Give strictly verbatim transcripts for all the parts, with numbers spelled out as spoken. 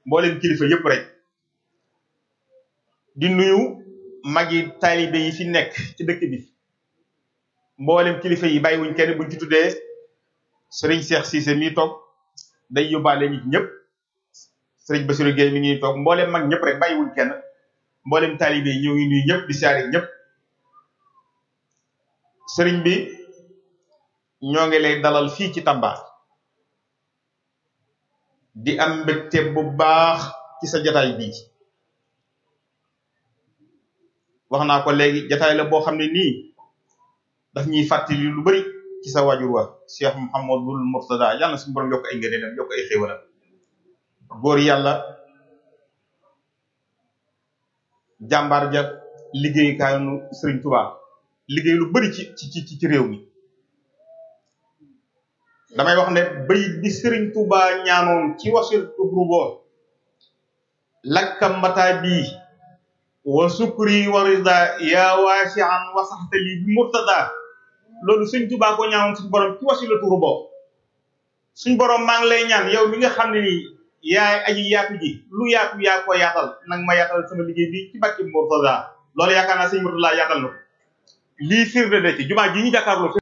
mboolem kilifa yëpp rek di nuyu magi taalibe yi fi nekk ci dëkk bi mboolem kilifa yi bàyyiwuñ kenn buñ ci tuddee sëriñ Cheikh Cissé mi toog day yóbbaale nit ñëpp sëriñ Bassirou Gueye mi ngi toog mboolem mag ñëpp rek bàyyiwuñ kenn mboolem taalibe yi ñoo ngi nuyu ñëpp di siyaare ñëpp sëriñ bi ñoo ngi lay dalal fii ci Tamba di am mbégte bu baax ci sa jataay bii wax naa ko léegi jataay la boo xam ne nii daf ñuy fàttali lu bari ci sa waajur wa Cheikh Mouhamadul Mourtada yàlla na suñu borom yokk ay ngëneelam yokk ay xéewalam góor yàlla jàmbaar ja liggéeykaayu Sëriñ Tuubaa liggéey lu bari ci ci ci ci réew mi damay wax ne bay bi Sëriñ Tuubaa ñaanoon ci wasil tubrubo lakka mbataa bii wa sukri wa rida yaa waasi'an wasaxtali bi Mourtada loolu Sëriñ Tuubaa ko ñaanoon suñu borom ci wasil tubrubo suñu borom maa ngi lay ñaan yow mi nga xam ne nii yaay aji yaatu ji lu yaatu yaa ko yaatal nag ma yaatal sama liggéey bi ci bàkki Mourtada loolu yaakaar naa Sëriñ Mourtada yaatal na ko lii firnde de ci jumaa ji ñu jàkkaarloo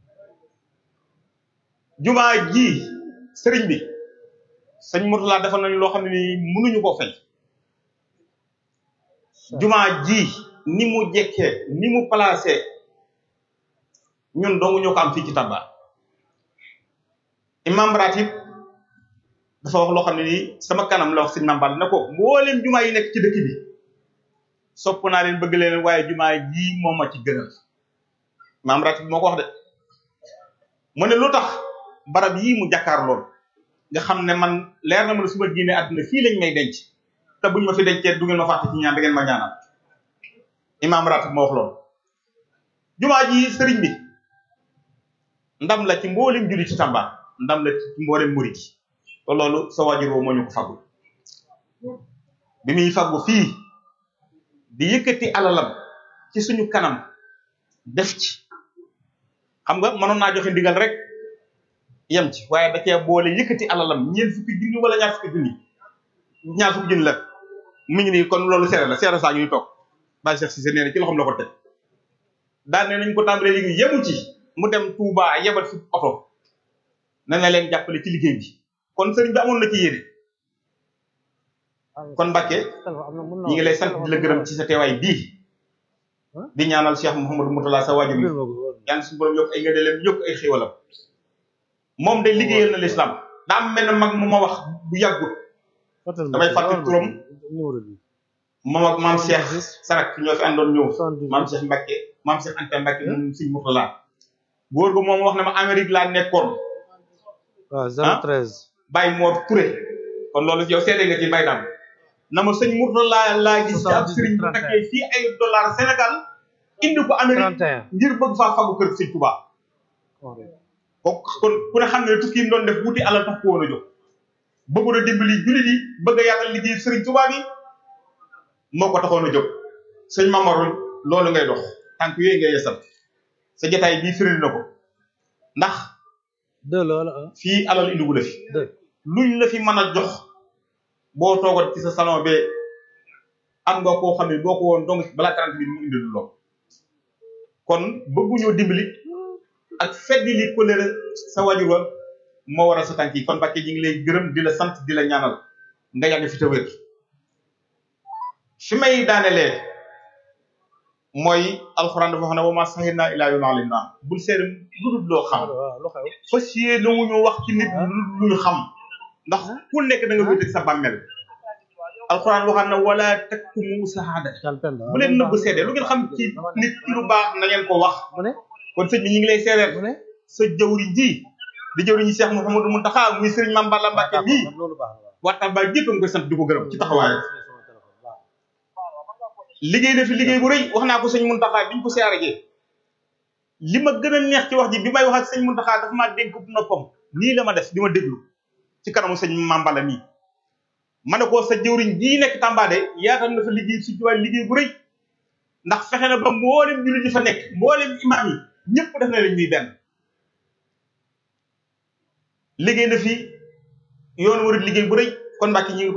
jumaa ji sëriñ bi sëñ Mourtada defal nañu loo xam ne nii mënuñu ko fay jumaa ji ni mu jekkee ni mu placé ñun dong ñoo ko am fii ci Tamba imam ratib dafa wax loo xam ne nii sama kanam la wax sëñ Mambal ne ko mboolem jumaa yi nekk ci dëkk bi sopp naa leen bëgg leen waaye jumaa ji moo ma ci gënal imam ratib moo ko wax de mu ne lu tax barab yii mu jàkkaar lool nga xam ne man leer na ma ne su ma génnee àdduna fii lañ may denc te buñ ma fi dencee du ngeen ma fàtte ci ñaan da ngeen ma ñaanal imam ratib moo wax lool jumaa ji sëriñ bi ndam la ci mboolem julli ci Tamba ndam la ci mboolem murid te loolu sa waajur woo moo ñu ko faggu bi muy faggu fii di yëkkati alalam ci suñu kanam def ci xam nga mënoon naa joxe ndigal rek yem ci waaye da cee boole yëkkati alalam ñeent fukki junni wala ñaar fukki junni ñaar fukki junni la mu ngi nii kon loolu seere la seere saa ñuy toog Baye Cheikh Cissé nee na ci loxoom la ko teg daal ne nañ ko tàmbalee liggéey yemu ci mu dem Touba yebal fi oto na na leen jàppale ci liggéey bi kon sëriñ bi amoon na ci yéene kon Mbacke ñi ngi lay sant di la gërëm ci sa teewaay bii di ñaanal Cheikh Mouhamadou Mourtada sa waajur yi yàlla suñu borom yokk ay ngëneelam yokk ay xéewalam moom de liggéeyal na l'islam daa am mel mag mu ma wax bu yàggut damay fàttali turam moom ak maam Cheikh Sarak ñoo fi àndoon ñëw maam Cheikh Mbacke maam Cheikh Anta Mbacke moom Sëriñ Mourtada góor gu moom wax na ma Amérique laa nekkoon waaw zéro treize Baye Mor Touré kon loolu yow seede nga ci Baye Dame na ma sëñ Mourtada laa gis ci ab sëriñ bu takkee fii ay dollars Sénégal indi ko Amérique ngir bëgg faa fagu kër Sëriñ Touba kon kon ku ne xam ne tukki yi doon def wuti alal tax ko woon a jóg bëggoon a dimbali jullit yi bëgg a yaatal liggéey Sëriñ Touba bi moo ko taxoon a jóg sëñ Mamadou loolu ngay dox tànk yooyu ngay yesal sa jotaay bii firil na ko ndax de loolu fii alal indigu la fi luñ la fi mën a jox boo toogoon ci sa salon be am nga koo xam ne boo ko woon donc balaa trente minutes mu indi lu lool kon bëgguñoo dimbali ak feddi li kolere sa wajur wa moo waral sa tànk yi kon Mbacke ñi ngi lay gërëm di la sant di la ñaanal nga yàgg fi te wér fi may daanelee mooy alxuraan dafa wax ne wa maa shahidnaa illaa bimaa alimnaa bul seede lu dul loo xam fas yéene wu ñu wax ci nit lu ñu xam ndax ku nekk da nga wéeteeg sa bàmmeel alxuraan waxaat na wala taktumu sahaada bu leen nëbb seede lu ngeen xam ci nit ci lu baax na ngeen ko wax kon sëñ bi ñu ngi lay seedeel sa jawriñ ji di jawriñ Cheikh Mouhamadou Mountakha muy sëriñ Mame Balla Mbacke mii waxtaan ba jëpp nga koy sant di ko gërëm ci taxawaayam liggéey na fi liggéey bu rëy wax naa ko sëñ Mountakha biñ ko siyaare jee li ma gën a neex ci wax ji bi may wax ak sëñ Mountakha dafa maa dégg noppam nii la ma def di ma déglu ci kanamu sëñ Mame Balla mii ma ne ko sa jëwriñ jii nekk Tamba de yaatal na fa liggéey si tubaab liggéey bu rëy ndax fexe na ba mboolem jullit di fa nekk mboolem imaam yi ñëpp def na leen ñuy benn liggéey na fi yoon warit liggéey bu rëy kon Mbacke ñi ngi